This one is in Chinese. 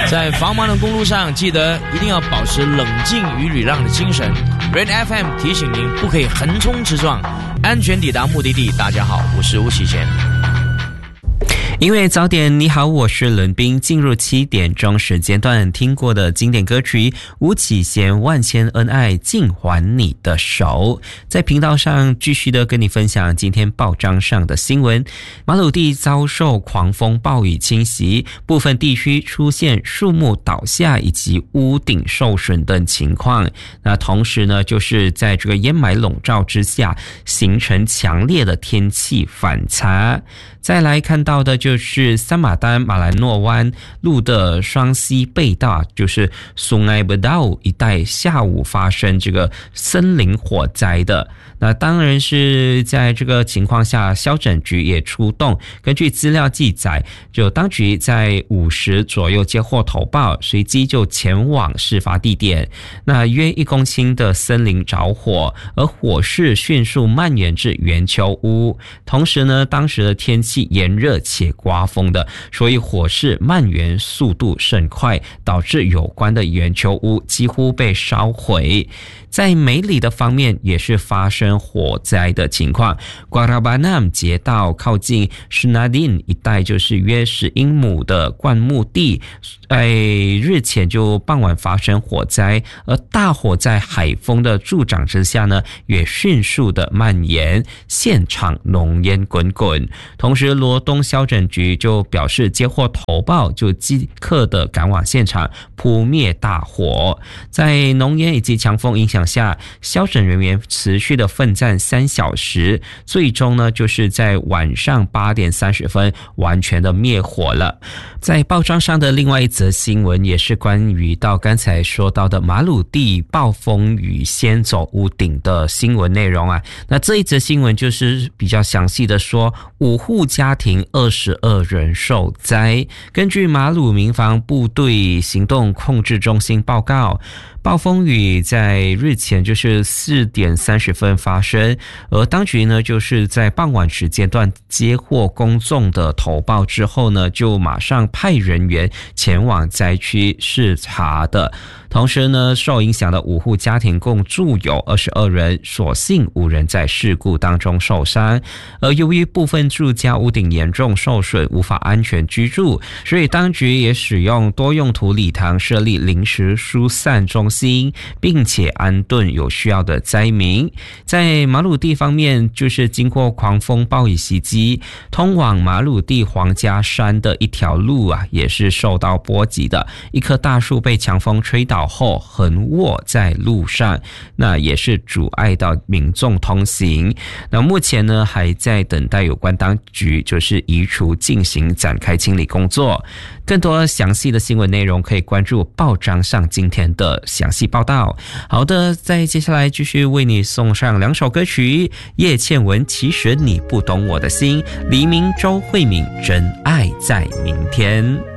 在繁忙的公路上，记得一定要保持冷静与礼让的精神。Rain FM 提醒您，不可以横冲直撞，安全抵达目的地。大家好，我是吴启贤。 因为早点你好，我是伦斌。进入7点钟时间段，听过的经典歌曲吴启贤万千恩爱尽还你的手。在频道上继续的跟你分享今天报章上的新闻。马鲁地遭受狂风暴雨侵袭，部分地区出现树木倒下以及屋顶受损等情况。那同时呢，就是在这个烟霾笼罩之下，形成强烈的天气反差。再来看到的就是三马丹马兰诺湾路的双溪贝道，就是苏埃布道一带下午发生这个森林火灾的。那当然是在这个情况下，消拯局也出动。根据资料记载，就当局在5时左右接获投报，随即就前往事发地点。那约1公顷的森林着火，而火势迅速蔓延至圆丘屋。同时呢，当时的天气炎热且刮风的，所以火势蔓延速度甚快，导致有关的圆丘屋几乎被烧毁。在梅里的方面也是发生火灾的情况，瓜拉巴纳姆街道靠近施纳丁一带，就是约10英亩的灌木地，日前就傍晚发生火灾，而大火在海风的助长之下呢，也迅速的蔓延，现场浓烟滚滚。同时罗东消拯局就表示接获投报，就即刻的赶往现场扑灭大火。在浓烟以及强风影响下，消拯人员持续的奋战3小时，最终呢就是在晚上8点30分完全的灭火了。在报章上的另外一则新闻也是关于到刚才说到的马鲁地暴风雨掀走屋顶的新闻内容啊。那这一则新闻就是比较详细的说，5户家庭22人受灾。根据马鲁民防部队行动控制中心报告，暴风雨在日前就是4点30分发生，而当局呢就是在傍晚时间段接获公众的投报之后呢，就马上派人员前往灾区视察的。同时呢，受影响的5户家庭共住有22人，所幸无人在事故当中受伤。而由于部分住家屋顶严重受损，无法安全居住，所以当局也使用多用途礼堂设立临时疏散中心，并且安顿有需要的灾民。在马鲁地方面，就是经过狂风暴雨袭击，通往马鲁地皇家山的一条路啊，也是受到波及的。一棵大树被强风吹倒后横卧在路上，那也是阻碍到民众通行。那目前呢还在等待有关当局就是移除进行展开清理工作。更多详细的新闻内容可以关注报章上今天的详细报道。好的，在接下来继续为你送上2首歌曲，叶倩文其实你不懂我的心，黎明周慧敏真爱在明天。